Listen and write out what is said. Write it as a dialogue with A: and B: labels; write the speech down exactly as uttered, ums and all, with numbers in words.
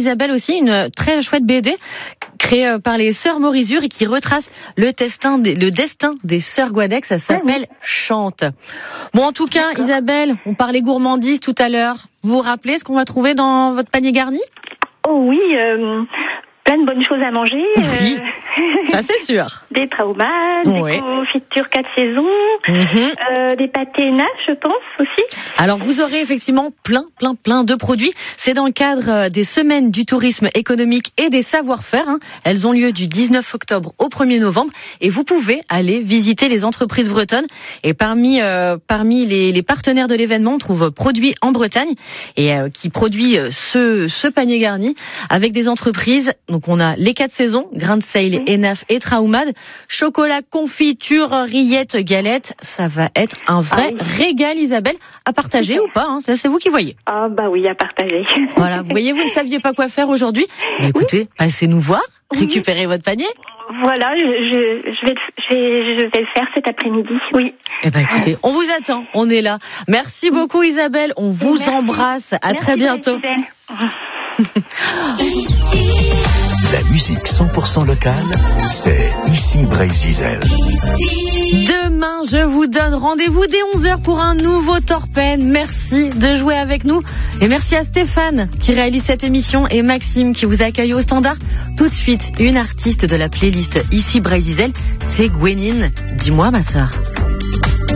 A: Isabelle, aussi une très chouette B D créée par les sœurs Morizur et qui retrace le destin des, le destin des sœurs Guadec. Ça s'appelle ah oui. Chante. Bon, en tout cas, D'accord. Isabelle, on parlait gourmandise tout à l'heure. Vous vous rappelez ce qu'on va trouver dans votre panier garni?
B: Oh oui, euh, plein de bonnes choses à manger.
A: Oui, euh, ça c'est sûr.
B: Des traumades, oui. Des confitures quatre saisons, mm-hmm. euh, des pâtés nains, je pense aussi.
A: Alors vous aurez effectivement plein, plein, plein de produits. C'est dans le cadre des semaines du tourisme économique et des savoir-faire. Hein. Elles ont lieu du dix-neuf octobre au premier novembre et vous pouvez aller visiter les entreprises bretonnes. Et parmi euh, parmi les, les partenaires de l'événement, on trouve Produits en Bretagne et euh, qui produit ce ce panier garni avec des entreprises. Donc on a les quatre saisons, Grain de Seil, Enaf et Traumade, chocolat, confiture, rillettes, galettes. Ça va être un vrai ah oui. régal, Isabelle. À partager ou pas, hein, ça c'est vous qui voyez.
B: Ah bah oui, à partager.
A: Voilà, vous voyez, vous ne saviez pas quoi faire aujourd'hui. Mais écoutez, oui. passez nous voir, oui. récupérez votre panier.
B: Voilà, je, je, je, vais, je, vais, je vais le faire cet après-midi, oui.
A: Eh ben écoutez, on vous attend, on est là. Merci beaucoup Isabelle, on vous Merci. embrasse, à
B: Merci
A: très bientôt.
C: La musique cent pour cent locale, c'est ici Brésil.
A: Demain, je vous donne rendez-vous dès onze heures pour un nouveau Torpen. Merci de jouer avec nous. Et merci à Stéphane qui réalise cette émission et Maxime qui vous accueille au standard. Tout de suite, une artiste de la playlist Ici Brésil, c'est Gwenine. Dis-moi ma sœur.